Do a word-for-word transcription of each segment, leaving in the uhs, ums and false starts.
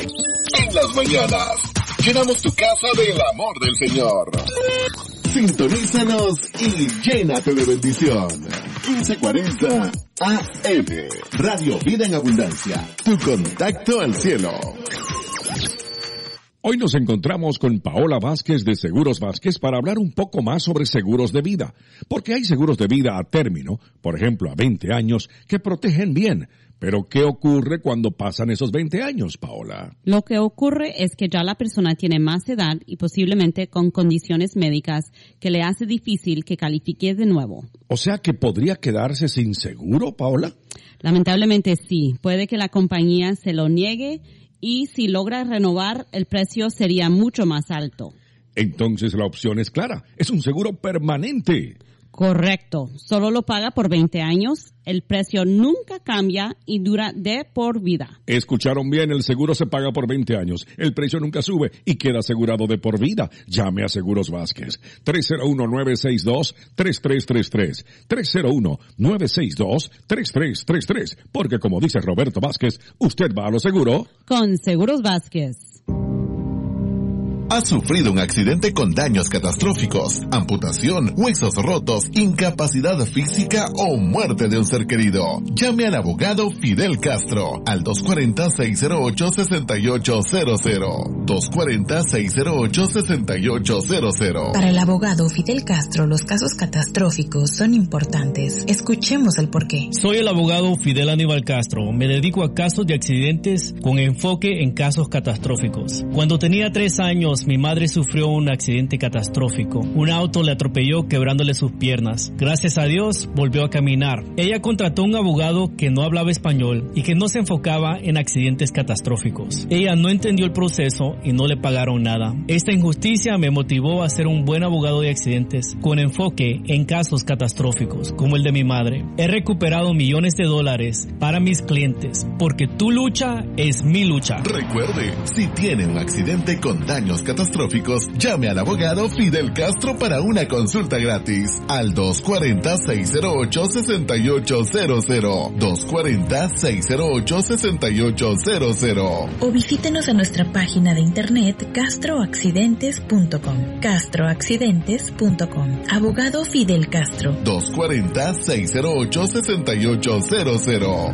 En las mañanas, llenamos tu casa del amor del Señor. Sintonízanos y llénate de bendición. quince cuarenta A M, Radio Vida en Abundancia, tu contacto al cielo. Hoy nos encontramos con Paola Vázquez de Seguros Vázquez para hablar un poco más sobre seguros de vida, porque hay seguros de vida a término, por ejemplo a veinte años, que protegen bien. Pero ¿qué ocurre cuando pasan esos veinte años, Paola? Lo que ocurre es que ya la persona tiene más edad y posiblemente con condiciones médicas que le hace difícil que califique de nuevo. O sea que podría quedarse sin seguro, Paola. Lamentablemente sí, puede que la compañía se lo niegue y si logra renovar el precio sería mucho más alto. Entonces la opción es clara, es un seguro permanente. Correcto, solo lo paga por veinte años, el precio nunca cambia y dura de por vida. Escucharon bien, el seguro se paga por veinte años, el precio nunca sube y queda asegurado de por vida. Llame a Seguros Vázquez, tres cero uno, nueve seis dos, tres tres tres tres, tres cero uno, nueve seis dos, tres tres tres tres, porque como dice Roberto Vázquez, usted va a lo seguro con Seguros Vázquez. ¿Has sufrido un accidente con daños catastróficos, amputación, huesos rotos, incapacidad física o muerte de un ser querido? Llame al abogado Fidel Castro al dos cuatro cero, seis cero ocho, seis ocho cero cero. dos cuatro cero, seis cero ocho, seis ocho cero cero. Para el abogado Fidel Castro, los casos catastróficos son importantes. Escuchemos el porqué. Soy el abogado Fidel Aníbal Castro. Me dedico a casos de accidentes con enfoque en casos catastróficos. Cuando tenía tres años, mi madre sufrió un accidente catastrófico. Un auto le atropelló quebrándole sus piernas. Gracias a Dios, volvió a caminar. Ella contrató un abogado que no hablaba español y que no se enfocaba en accidentes catastróficos. Ella no entendió el proceso y no le pagaron nada. Esta injusticia me motivó a ser un buen abogado de accidentes con enfoque en casos catastróficos, como el de mi madre. He recuperado millones de dólares para mis clientes, porque tu lucha es mi lucha. Recuerde, si tiene un accidente con daños catastróficos, llame al abogado Fidel Castro para una consulta gratis al dos cuatro cero, seis cero ocho, seis ocho cero cero, dos cuatro cero, seis cero ocho, seis ocho cero cero. O visítenos en nuestra página de internet castro accidentes punto com. castro accidentes punto com. Abogado Fidel Castro. dos cuatro cero, seis cero ocho, seis ocho cero cero.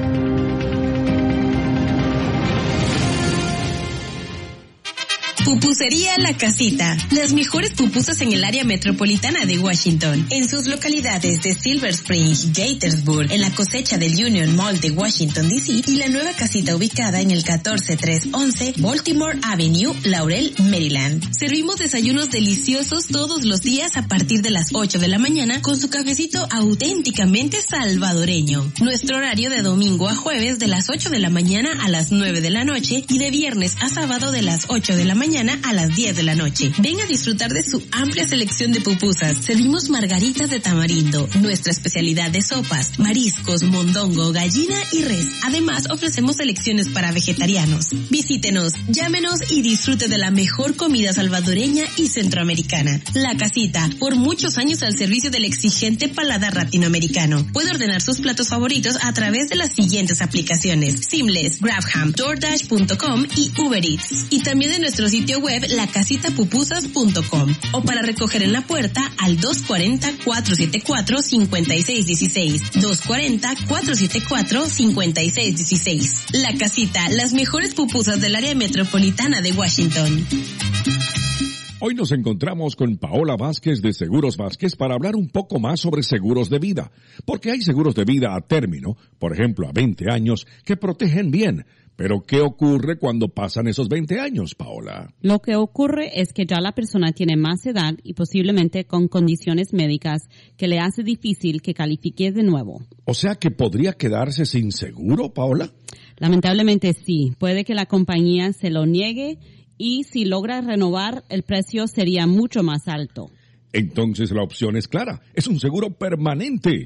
Pupusería La Casita. Las mejores pupusas en el área metropolitana de Washington. En sus localidades de Silver Spring, Gaithersburg, en la cosecha del Union Mall de Washington, D C y la nueva casita ubicada en el catorce trescientos once Baltimore Avenue, Laurel, Maryland. Servimos desayunos deliciosos todos los días a partir de las ocho de la mañana con su cafecito auténticamente salvadoreño. Nuestro horario de domingo a jueves de las ocho de la mañana a las nueve de la noche y de viernes a sábado de las ocho de la mañana a las diez de la noche. Ven a disfrutar de su amplia selección de pupusas. Servimos margaritas de tamarindo, nuestra especialidad de sopas, mariscos, mondongo, gallina y res. Además, ofrecemos selecciones para vegetarianos. Visítenos, llámenos y disfrute de la mejor comida salvadoreña y centroamericana. La Casita, por muchos años al servicio del exigente paladar latinoamericano. Puede ordenar sus platos favoritos a través de las siguientes aplicaciones: Seamless, GrabHam, DoorDash punto com y Uber Eats. Y también de nuestro sitio web la casita pupusas punto com o para recoger en la puerta al dos cuatro cero, cuatro siete cuatro, cinco seis uno seis, dos cuatro cero, cuatro siete cuatro, cinco seis uno seis. La Casita, las mejores pupusas del área metropolitana de Washington. Hoy nos encontramos con Paola Vázquez de Seguros Vázquez para hablar un poco más sobre seguros de vida, porque hay seguros de vida a término, por ejemplo a veinte años, que protegen bien. Pero ¿qué ocurre cuando pasan esos veinte años, Paola? Lo que ocurre es que ya la persona tiene más edad y posiblemente con condiciones médicas que le hace difícil que califique de nuevo. O sea que podría quedarse sin seguro, Paola. Lamentablemente sí, puede que la compañía se lo niegue y si logra renovar el precio sería mucho más alto. Entonces la opción es clara, es un seguro permanente.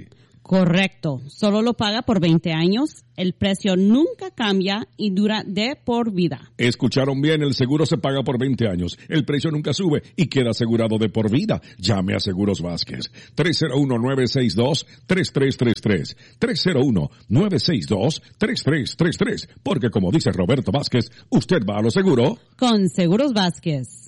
Correcto. Solo lo paga por veinte años. El precio nunca cambia y dura de por vida. Escucharon bien, el seguro se paga por veinte años. El precio nunca sube y queda asegurado de por vida. Llame a Seguros Vázquez. tres cero uno, nueve seis dos, tres tres tres tres. tres cero uno, nueve seis dos, tres tres tres tres. Porque como dice Roberto Vázquez, usted va a lo seguro. Con Seguros Vázquez.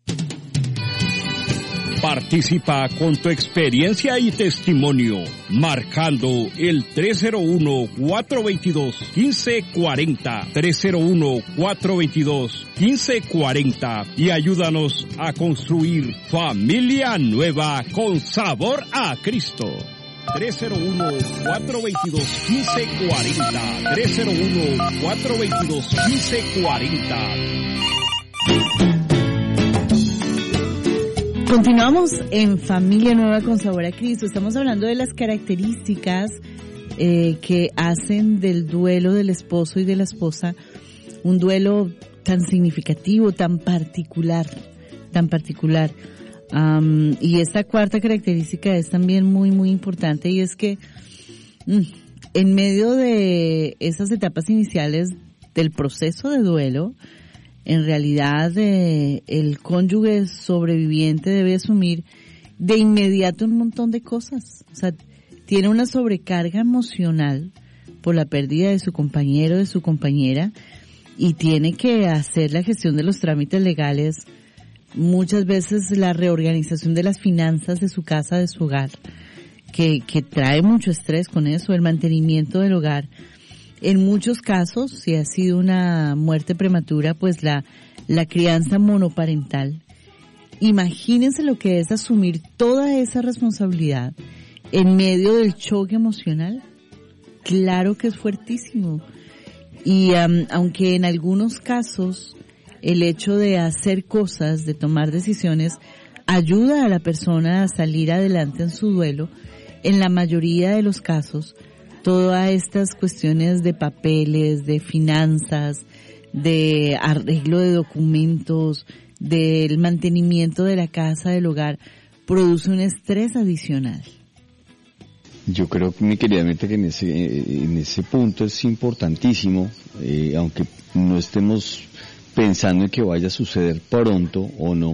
Participa con tu experiencia y testimonio, marcando el tres cero uno, cuatro dos dos, uno cinco cuatro cero, tres cero uno, cuatro dos dos, uno cinco cuatro cero y ayúdanos a construir familia nueva con sabor a Cristo. tres cero uno, cuatro dos dos, uno cinco cuatro cero, tres cero uno, cuatro dos dos, uno cinco cuatro cero. Continuamos en Familia Nueva con Sabor a Cristo. Estamos hablando de las características eh, que hacen del duelo del esposo y de la esposa un duelo tan significativo, tan particular, tan particular. Um, y esta cuarta característica es también muy, muy importante, y es que mm, en medio de esas etapas iniciales del proceso de duelo, en realidad eh, el cónyuge sobreviviente debe asumir de inmediato un montón de cosas. O sea, tiene una sobrecarga emocional por la pérdida de su compañero, de su compañera, y tiene que hacer la gestión de los trámites legales, muchas veces la reorganización de las finanzas de su casa, de su hogar, que, que trae mucho estrés con eso, el mantenimiento del hogar. En muchos casos, si ha sido una muerte prematura, pues la, la crianza monoparental. Imagínense lo que es asumir toda esa responsabilidad en medio del choque emocional. Claro que es fuertísimo. Y um, aunque en algunos casos el hecho de hacer cosas, de tomar decisiones, ayuda a la persona a salir adelante en su duelo, en la mayoría de los casos, todas estas cuestiones de papeles, de finanzas, de arreglo de documentos, del mantenimiento de la casa, del hogar, produce un estrés adicional. Yo creo, mi querida Mirta, que en ese, en ese punto es importantísimo, eh, aunque no estemos pensando en que vaya a suceder pronto o no,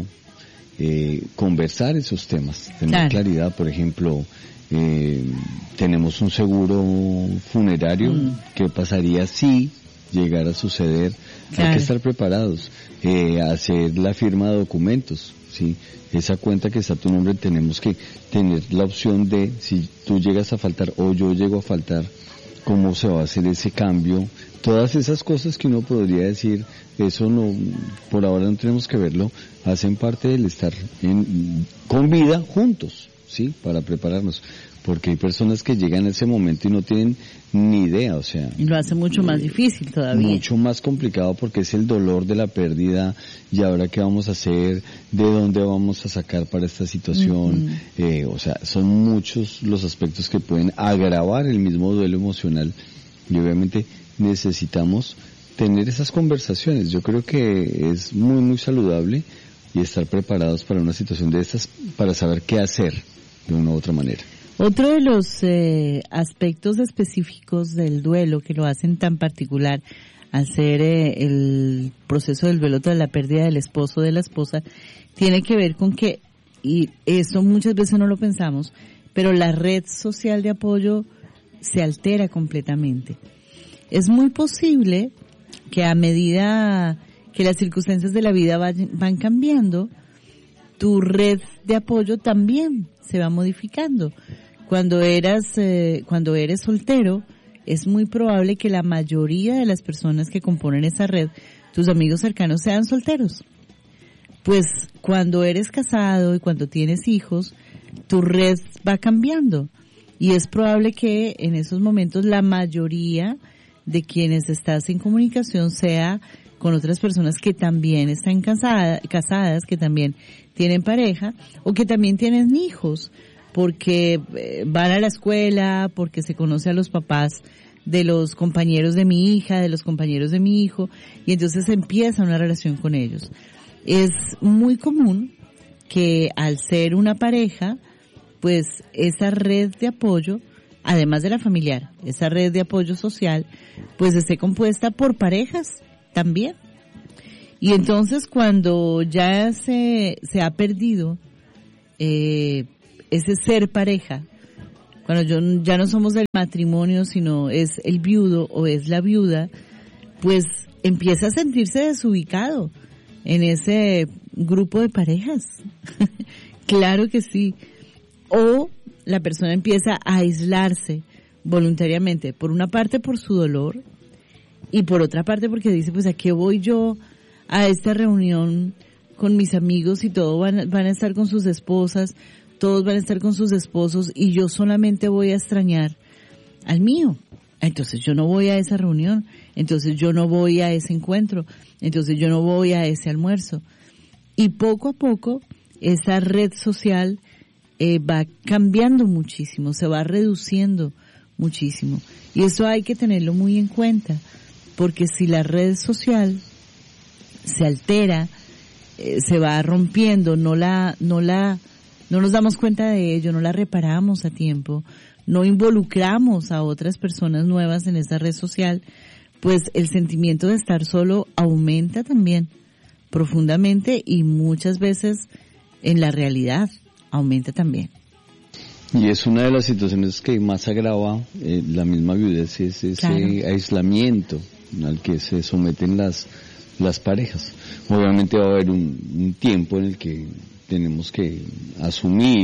eh, conversar esos temas, tener claro. claridad. Por ejemplo, eh, tenemos un seguro funerario, mm. ¿qué pasaría si llegara a suceder? Claro. Hay que estar preparados, eh, hacer la firma de documentos, ¿sí? Esa cuenta que está a tu nombre, tenemos que tener la opción de, si tú llegas a faltar o yo llego a faltar, cómo se va a hacer ese cambio. Todas esas cosas que uno podría decir, eso no, por ahora no tenemos que verlo, hacen parte del estar en, con vida juntos, ¿sí? Para prepararnos. Porque hay personas que llegan a ese momento y no tienen ni idea, o sea... Y lo hace mucho más difícil todavía. Mucho más complicado, porque es el dolor de la pérdida, y ahora qué vamos a hacer, de dónde vamos a sacar para esta situación, uh-huh. eh, o sea, son muchos los aspectos que pueden agravar el mismo duelo emocional, y obviamente necesitamos tener esas conversaciones. Yo creo que es muy, muy saludable, y estar preparados para una situación de estas, para saber qué hacer de una u otra manera. Otro de los eh, aspectos específicos del duelo que lo hacen tan particular al ser eh, el proceso del duelo tras la pérdida del esposo o de la esposa, tiene que ver con que, y eso muchas veces no lo pensamos, pero la red social de apoyo se altera completamente. Es muy posible que a medida que las circunstancias de la vida van, van cambiando, tu red de apoyo también se va modificando. Cuando eras, eh, cuando eres soltero, es muy probable que la mayoría de las personas que componen esa red, tus amigos cercanos, sean solteros. Pues cuando eres casado y cuando tienes hijos, tu red va cambiando. Y es probable que en esos momentos la mayoría de quienes estás en comunicación sea con otras personas que también están casada, casadas, que también tienen pareja o que también tienen hijos, porque van a la escuela, porque se conoce a los papás de los compañeros de mi hija, de los compañeros de mi hijo, y entonces empieza una relación con ellos. Es muy común que al ser una pareja, pues esa red de apoyo además de la familiar, esa red de apoyo social, pues esté compuesta por parejas también. Y entonces cuando ya se, se ha perdido eh, ese ser pareja, cuando yo, ya no somos el matrimonio, sino es el viudo o es la viuda, pues empieza a sentirse desubicado en ese grupo de parejas. Claro que sí. O la persona empieza a aislarse voluntariamente, por una parte por su dolor y por otra parte porque dice, pues ¿a qué voy yo a esta reunión con mis amigos y todos van, van a estar con sus esposas, todos van a estar con sus esposos y yo solamente voy a extrañar al mío? Entonces yo no voy a esa reunión, entonces yo no voy a ese encuentro, entonces yo no voy a ese almuerzo. Y poco a poco esa red social eh, va cambiando muchísimo, se va reduciendo muchísimo. Y eso hay que tenerlo muy en cuenta, porque si la red social se altera, eh, se va rompiendo, no la, no la, no nos damos cuenta de ello, no la reparamos a tiempo, no involucramos a otras personas nuevas en esa red social, pues el sentimiento de estar solo aumenta también profundamente y muchas veces en la realidad aumenta también. Y es una de las situaciones que más agrava eh, la misma viudez, es ese claro. aislamiento al que se someten las las parejas. Obviamente va a haber un, un tiempo en el que tenemos que asumir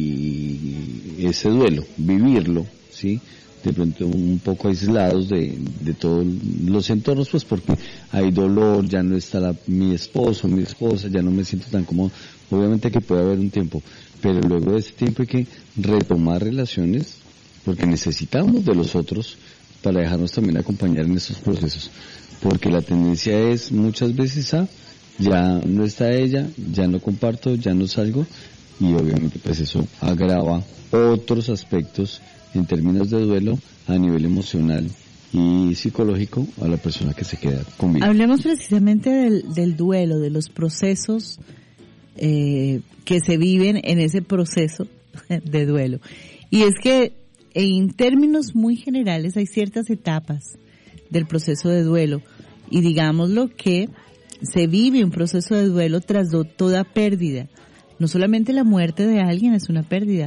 y, y ese duelo, vivirlo, ¿sí? De pronto un poco aislados de, de todos los entornos, pues porque hay dolor, ya no está la, mi esposo, mi esposa, ya no me siento tan cómodo. Obviamente que puede haber un tiempo, pero luego de ese tiempo hay que retomar relaciones porque necesitamos de los otros para dejarnos también acompañar en esos procesos. Porque la tendencia es muchas veces a, ya no está ella, ya no comparto, ya no salgo, y obviamente pues eso agrava otros aspectos en términos de duelo a nivel emocional y psicológico a la persona que se queda conmigo. Hablemos precisamente del, del duelo, de los procesos eh, que se viven en ese proceso de duelo. Y es que en términos muy generales hay ciertas etapas del proceso de duelo, y digámoslo que se vive un proceso de duelo tras toda pérdida. No solamente la muerte de alguien es una pérdida,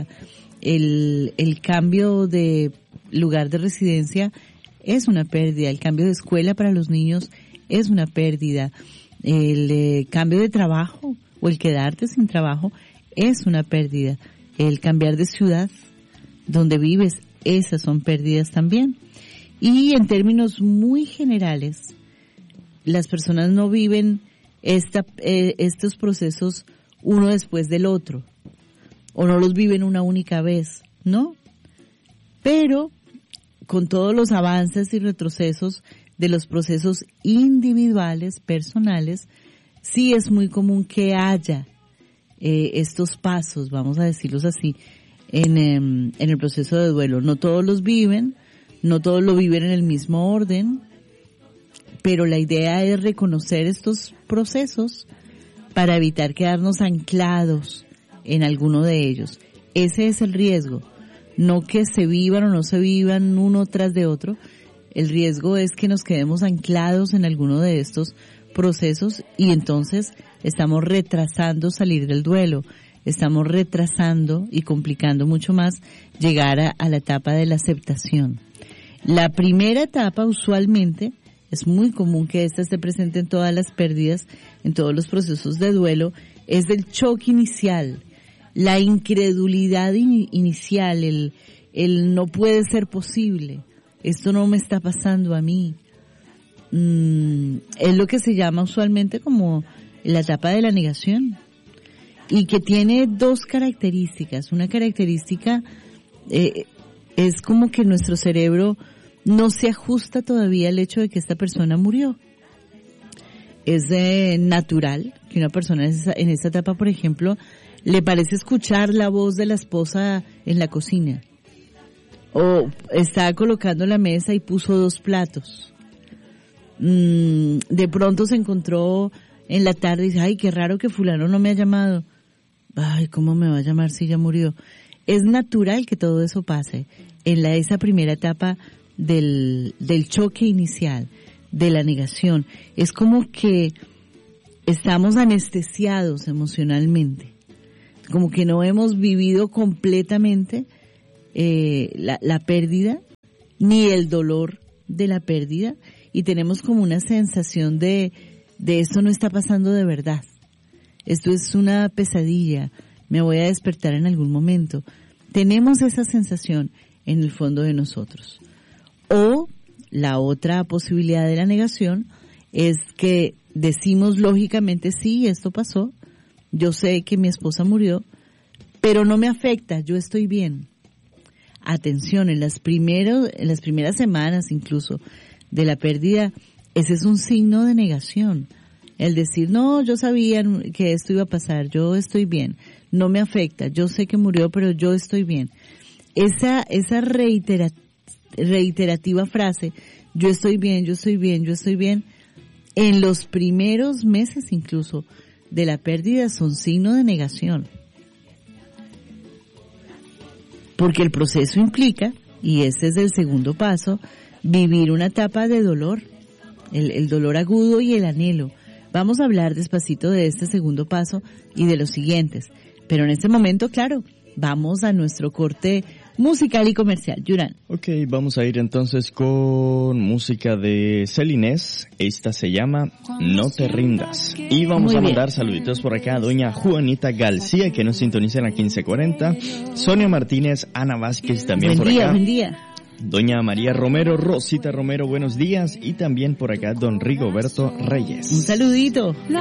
el, el cambio de lugar de residencia es una pérdida, el cambio de escuela para los niños es una pérdida, el eh, cambio de trabajo o el quedarte sin trabajo es una pérdida, el cambiar de ciudad donde vives, esas son pérdidas también. Y en términos muy generales, las personas no viven esta, eh, estos procesos uno después del otro, o no los viven una única vez, ¿no? Pero con todos los avances y retrocesos de los procesos individuales, personales, sí es muy común que haya eh, estos pasos, vamos a decirlos así, en, eh, en el proceso de duelo. No todos los viven, no todos lo viven en el mismo orden, pero la idea es reconocer estos procesos para evitar quedarnos anclados en alguno de ellos. Ese es el riesgo, no que se vivan o no se vivan uno tras de otro. El riesgo es que nos quedemos anclados en alguno de estos procesos y entonces estamos retrasando salir del duelo, estamos retrasando y complicando mucho más llegar a, a la etapa de la aceptación. La primera etapa usualmente es muy común que esta esté presente en todas las pérdidas, en todos los procesos de duelo, es del choque inicial, la incredulidad in- inicial, el, el no puede ser posible, esto no me está pasando a mí. Mm, es lo que se llama usualmente como la etapa de la negación y que tiene dos características. Una característica eh, es como que nuestro cerebro no se ajusta todavía al hecho de que esta persona murió. Es eh, natural que una persona en esa, en esta etapa, por ejemplo, le parece escuchar la voz de la esposa en la cocina. O está colocando la mesa y puso dos platos. Mm, de pronto se encontró en la tarde y dice, ay, qué raro que fulano no me ha llamado. Ay, ¿cómo me va a llamar si ya murió? es natural que todo eso pase en la, esa primera etapa del, del choque inicial, de la negación. Es como que estamos anestesiados emocionalmente, como que no hemos vivido completamente eh, la, la pérdida, ni el dolor de la pérdida, y tenemos como una sensación de, de esto no está pasando de verdad. Esto es una pesadilla, me voy a despertar en algún momento. Tenemos esa sensación en el fondo de nosotros. O la otra posibilidad de la negación es que decimos lógicamente, sí, esto pasó, yo sé que mi esposa murió, pero no me afecta, yo estoy bien. Atención, en las primeros, en las primeras semanas incluso de la pérdida, ese es un signo de negación. El decir, no, yo sabía que esto iba a pasar, yo estoy bien, no me afecta, yo sé que murió, pero yo estoy bien. Esa, esa reitera, reiterativa frase, yo estoy bien, yo estoy bien, yo estoy bien, en los primeros meses incluso de la pérdida son signo de negación. Porque el proceso implica, y ese es el segundo paso, vivir una etapa de dolor, el, el dolor agudo y el anhelo. Vamos a hablar despacito de este segundo paso y de los siguientes. Pero en este momento, claro, vamos a nuestro corte musical y comercial. Yuran. Ok, vamos a ir entonces con música de Celines. Esta se llama No te rindas. Y vamos Muy a mandar bien. saluditos por acá a doña Juanita García, que nos sintoniza en la quince cuarenta. Sonia Martínez, Ana Vázquez también buen por día, acá. Buen día, buen día. Doña María Romero, Rosita Romero, buenos días. Y también por acá don Rigoberto Reyes. Un saludito.